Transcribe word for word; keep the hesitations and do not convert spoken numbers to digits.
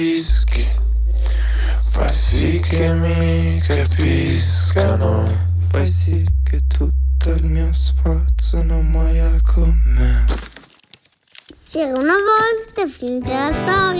Rischi, fa sì che mi capiscano, fai sì che tutto il mio sforzo non muoia con me. C'era una volta, finita la storia,